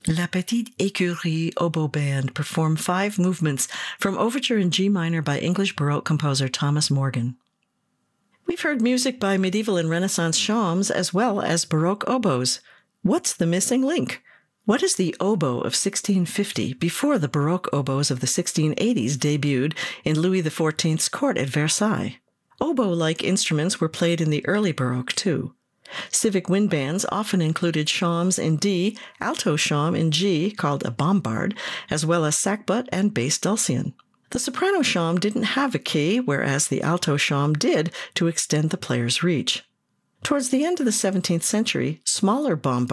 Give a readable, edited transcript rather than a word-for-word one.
La Petite Écurie Oboe Band perform 5 movements from Overture in G minor by English Baroque composer Thomas Morgan. We've heard music by medieval and Renaissance shawms as well as Baroque oboes. What's the missing link? What is the oboe of 1650 before the Baroque oboes of the 1680s debuted in Louis XIV's court at Versailles? Oboe-like instruments were played in the early Baroque too. Civic wind bands often included shawms in D, alto shawm in G, called a bombard, as well as sackbut and bass dulcian. The soprano shawm didn't have a key, whereas the alto shawm did to extend the player's reach. Towards the end of the 17th century, smaller bombards